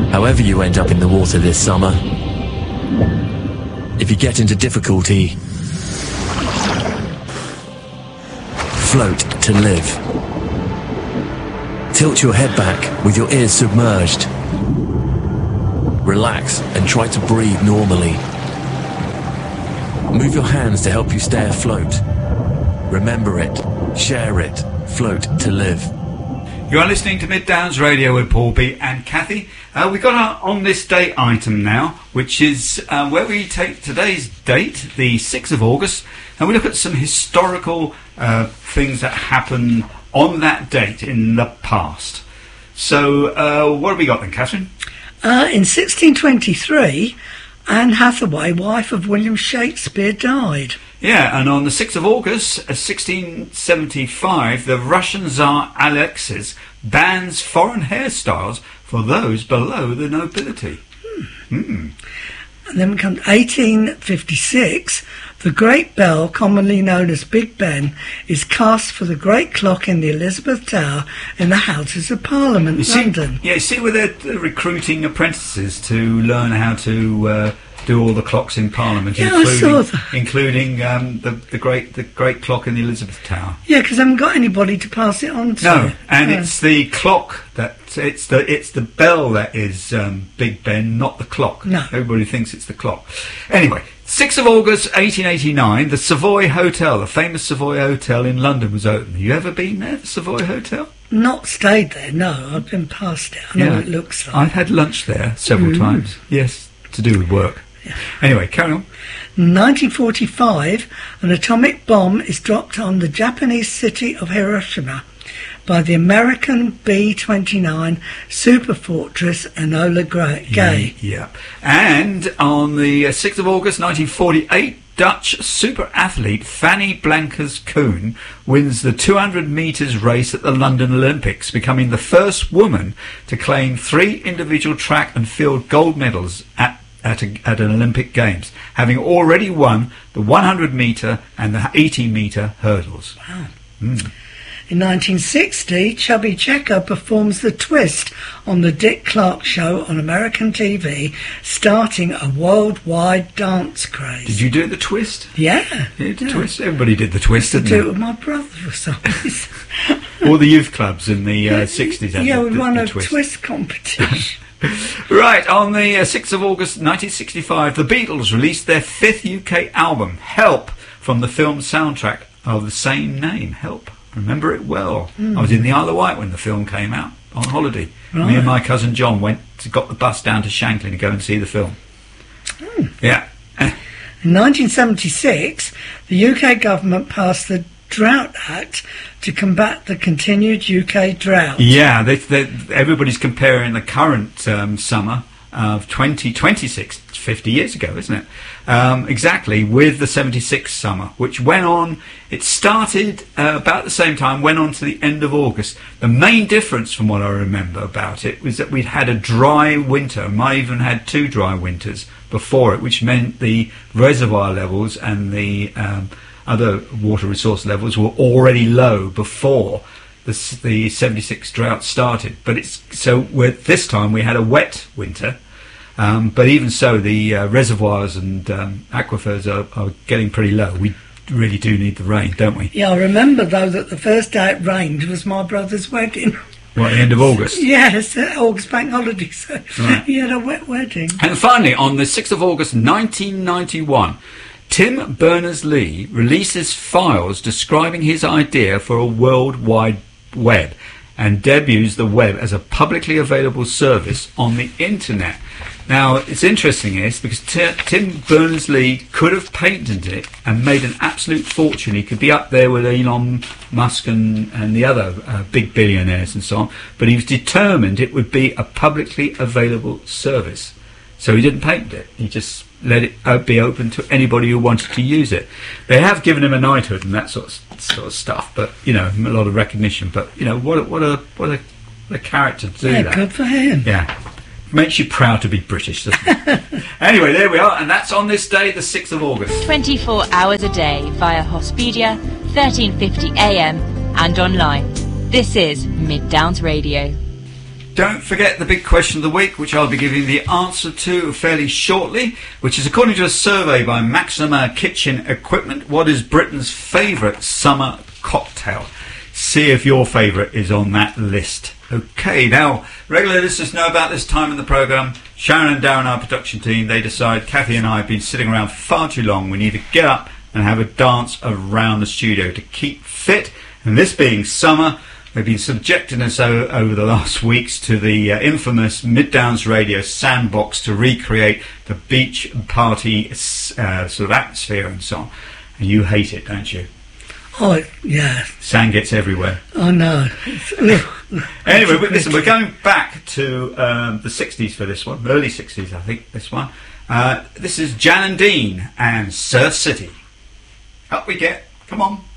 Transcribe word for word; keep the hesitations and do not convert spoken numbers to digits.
However you end up in the water this summer, if you get into difficulty, float to live. Tilt your head back with your ears submerged. Relax and try to breathe normally. Move your hands to help you stay afloat. Remember it, share it, float to live. You are listening to Mid Downs Radio with Paul B and Kathy. Uh, we've got our On This Day item now, which is uh, where we take today's date, the sixth of August, and we look at some historical uh, things that happened on that date in the past. So, uh, what have we got then, Catherine? Uh, in sixteen twenty-three, Anne Hathaway, wife of William Shakespeare, died. Yeah, and on the sixth of August, sixteen seventy-five, the Russian Tsar Alexis bans foreign hairstyles for those below the nobility. Hmm. Mm. And then we come to eighteen fifty-six. The Great Bell, commonly known as Big Ben, is cast for the great clock in the Elizabeth Tower in the Houses of Parliament, you see, London. Yeah, you see where they're recruiting apprentices to learn how to uh, do all the clocks in Parliament, yeah, including, I saw that. including um, the, the great the great clock in the Elizabeth Tower. Yeah, because I haven't got anybody to pass it on to. No, and yeah. it's the clock that it's the it's the bell that is um, Big Ben, not the clock. No, everybody thinks it's the clock. Anyway, sixth of August, eighteen eighty-nine, the Savoy Hotel, the famous Savoy Hotel in London, was opened. Have you ever been there, the Savoy Hotel? Not stayed there. No, I've been past it. I know yeah. what it looks like. I've had lunch there several mm. times. Yes, to do with work. Yeah. Anyway, carry on. nineteen forty-five, an atomic bomb is dropped on the Japanese city of Hiroshima by the American B twenty-nine superfortress Enola Gay. Yeah. And on the sixth of August nineteen forty-eight, Dutch super athlete Fanny Blankers-Koen wins the two hundred metres race at the London Olympics, becoming the first woman to claim three individual track and field gold medals at At, a, at an Olympic Games, having already won the one hundred metre and the eighty metre hurdles. Wow. Mm. In nineteen sixty, Chubby Checker performs the twist on the Dick Clark Show on American T V, starting a worldwide dance craze. Did you do the twist? Yeah. You did the yeah. twist? Everybody did the twist, didn't I they? do it with my brother for some reason. All the youth clubs in the uh, sixties had yeah, the, we the, won the a twist. twist competition. Right, on the uh, sixth of August nineteen sixty-five, the Beatles released their fifth U K album, Help, from the film soundtrack of the same name, Help. Remember it well. Mm. I was in the Isle of Wight when the film came out, on holiday. Right. Me and my cousin John went to, got the bus down to Shanklin to go and see the film. Mm. Yeah. In nineteen seventy-six, the U K government passed the Drought Act to combat the continued U K drought. Yeah, they, they, everybody's comparing the current um, summer of twenty twenty-six, fifty years ago, isn't it? Um, exactly, with the seventy-six summer, which went on, it started uh, about the same time, went on to the end of August. The main difference from what I remember about it was that we'd had a dry winter, and I even had two dry winters before it, which meant the reservoir levels and the um, other water resource levels were already low before the, the seventy-six drought started. But it's so we're, this time we had a wet winter, um, but even so, the uh, reservoirs and um, aquifers are, are getting pretty low. We really do need the rain, don't we? Yeah, I remember though that the first day it rained was my brother's wedding. What, the end of August? Yes, August bank holiday, so right. He had a wet wedding. And finally, on the sixth of August nineteen ninety-one, Tim Berners-Lee releases files describing his idea for a World Wide Web and debuts the web as a publicly available service on the internet. Now, it's interesting is because T- Tim Berners-Lee could have patented it and made an absolute fortune. He could be up there with Elon Musk and, and the other uh, big billionaires and so on, but he was determined it would be a publicly available service. So he didn't patent it. He just let it uh, be open to anybody who wanted to use it. They have given him a knighthood and that sort of sort of stuff, but you know, a lot of recognition. But you know, what a, what a what a, what a character to do yeah, that. Good for him. Yeah, makes you proud to be British, doesn't it? Anyway, there we are, and that's on this day, the sixth of August. twenty-four hours a day via Hospedia, thirteen fifty A M, and online. This is Mid Downs Radio. don't forget the big question of the week, which I'll be giving the answer to fairly shortly, which is according to a survey by Maxima Kitchen Equipment, what is Britain's favourite summer cocktail? See if your favourite is on that list. Okay, now, regular listeners know about this time in the programme. Sharon and Darren, our production team, they decide Kathy and I have been sitting around far too long. We need to get up and have a dance around the studio to keep fit. And this being summer, they've been subjecting us o- over the last weeks to the uh, infamous Mid Downs Radio sandbox to recreate the beach party uh, sort of atmosphere and so on. And you hate it, don't you? Oh, yeah. Sand gets everywhere. Oh, no. Anyway, but listen, we're going back to um, the sixties for this one, early sixties, I think, this one. Uh, this is Jan and Dean and Surf City. Up we get. Come on.